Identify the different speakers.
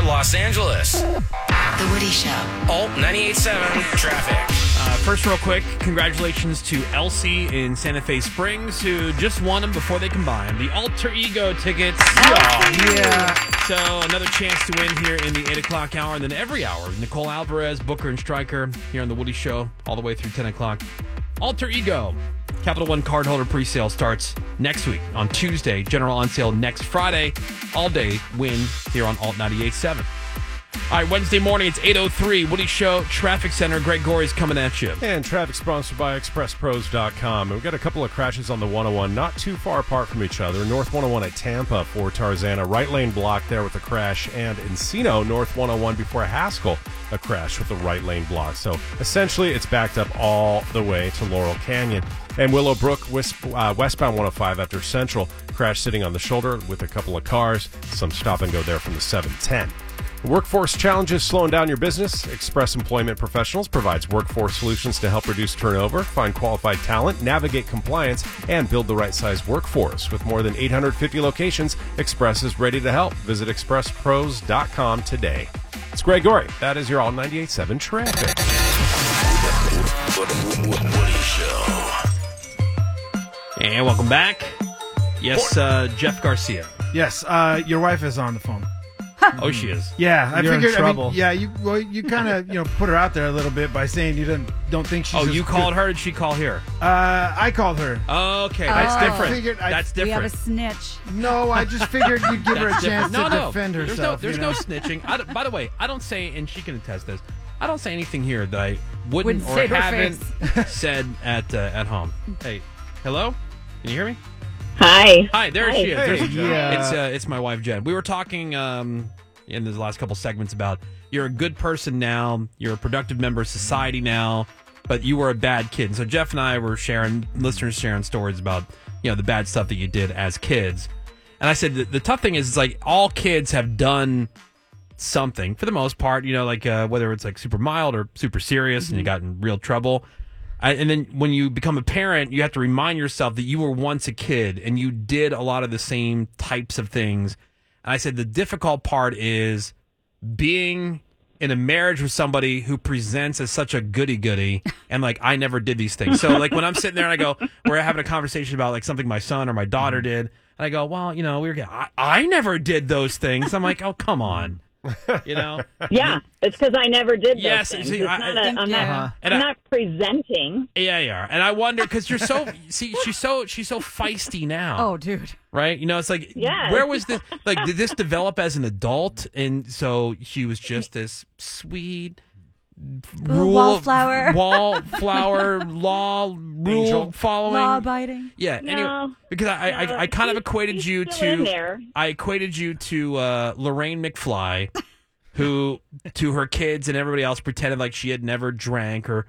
Speaker 1: Los Angeles.
Speaker 2: The Woody Show.
Speaker 1: Alt 98.7 traffic.
Speaker 3: First, real quick, congratulations to Elsie in Santa Fe Springs, who just won them before they combined. The Alter Ego tickets.
Speaker 4: Yeah.
Speaker 3: So, another chance to win here in the 8 o'clock hour, and then every hour. Nicole Alvarez, Booker, and Stryker here on The Woody Show, all the way through 10 o'clock. Alter Ego. Capital One cardholder presale starts next week on Tuesday. General on sale next Friday. All day win here on Alt 98.7. All right, Wednesday morning, it's 8:03. Woody Show, Traffic Center. Greg Gorey's coming at you.
Speaker 5: And traffic sponsored by ExpressPros.com. And we've got a couple of crashes on the 101, not too far apart from each other. North 101 at Tampa for Tarzana. Right lane block there with a crash. And Encino, North 101 before Haskell, a crash with the right lane block. So essentially, it's backed up all the way to Laurel Canyon. And Willowbrook, westbound 105 after Central. Crash sitting on the shoulder with a couple of cars. Some stop and go there from the 710. Workforce challenges slowing down your business? Express Employment Professionals provides workforce solutions to help reduce turnover, find qualified talent, navigate compliance, and build the right size workforce. With more than 850 locations, Express is ready to help. Visit expresspros.com today. It's Greg Gorey. That is your All 98.7 traffic.
Speaker 1: Woody Show.
Speaker 3: And welcome back. Yes, Jeff Garcia.
Speaker 4: Yes, your wife is on the phone.
Speaker 3: Oh, she is.
Speaker 4: Yeah, I
Speaker 6: You're in
Speaker 4: figured.
Speaker 6: trouble.
Speaker 4: You kind of put her out there a little bit by saying you don't think she's.
Speaker 3: Oh,
Speaker 4: as
Speaker 3: you called
Speaker 4: good.
Speaker 3: her? Did she call here?
Speaker 4: I called her.
Speaker 3: Okay, that's different.
Speaker 4: figured
Speaker 3: That's
Speaker 7: We have
Speaker 3: different.
Speaker 7: a snitch.
Speaker 4: No, I just figured you'd give her a
Speaker 3: That's
Speaker 4: chance
Speaker 3: different.
Speaker 4: to defend herself.
Speaker 3: There's no snitching. By the way, I don't say, and she can attest this, I don't say anything here that I wouldn't or
Speaker 7: say to her
Speaker 3: haven't said at home. Hey, hello? Can you hear me?
Speaker 8: Hi.
Speaker 3: Hi, there she is. There's-
Speaker 4: Yeah.
Speaker 3: It's my wife, Jen. We were talking in the last couple segments about you're a good person now, you're a productive member of society now, but you were a bad kid. And so Jeff and I were listeners sharing stories about the bad stuff that you did as kids. And I said the tough thing is, it's like all kids have done something for the most part, whether it's like super mild or super serious and you got in real trouble. And then when you become a parent, you have to remind yourself that you were once a kid and you did a lot of the same types of things. And I said the difficult part is being in a marriage with somebody who presents as such a goody-goody and like, I never did these things. So like when I'm sitting there and I go, we're having a conversation about like something my son or my daughter did. And I go, well, I never did those things. I'm like, oh, come on.
Speaker 8: Yeah, it's because I never did those
Speaker 3: Yes,
Speaker 8: things.
Speaker 3: see,
Speaker 8: I'm not presenting.
Speaker 3: Yeah, you are. And I wonder, because you're so, she's so feisty now.
Speaker 7: Oh, dude.
Speaker 3: Right? It's like,
Speaker 8: Yes.
Speaker 3: where was this? Like, did this develop as an adult? And so she was just this sweet,
Speaker 7: Wallflower.
Speaker 3: law, rule following.
Speaker 7: Law abiding.
Speaker 3: Yeah,
Speaker 8: No.
Speaker 3: anyway, because I kind of equated you
Speaker 8: still in
Speaker 3: to,
Speaker 8: there.
Speaker 3: I equated you to Lorraine McFly, who to her kids and everybody else pretended like she had never drank or